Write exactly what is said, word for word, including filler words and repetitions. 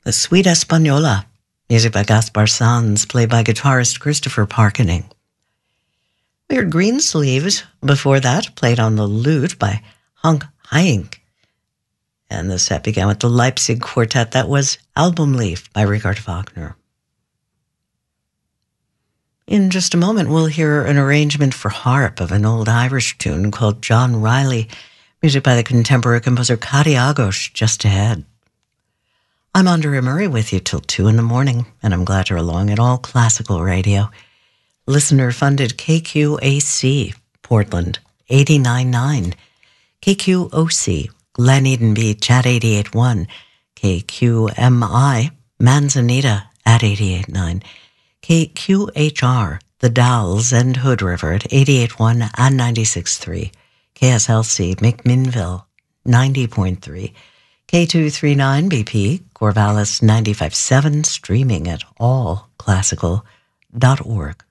The Suite Española, music by Gaspar Sanz, played by guitarist Christopher Parkening. We heard Greensleeves before that, played on the lute by Hank Haink. And the set began with the Leipzig Quartet. That was Album Leaf by Richard Wagner. In just a moment, we'll hear an arrangement for harp of an old Irish tune called John Riley, music by the contemporary composer Cady Agos, just ahead. I'm Andrea Murray with you till two in the morning, and I'm glad you're along at All Classical Radio. Listener-funded K Q A C, Portland, eighty-nine point nine. K Q O C, Glen Eden Beach at eighty-eight point one. K Q M I, Manzanita at eighty-eight point nine. K Q H R, The Dalles and Hood River at eighty-eight point one and ninety-six point three. K S L C, McMinnville, ninety point three. K two thirty-nine B P, Corvallis ninety-five point seven, streaming at all classical dot org.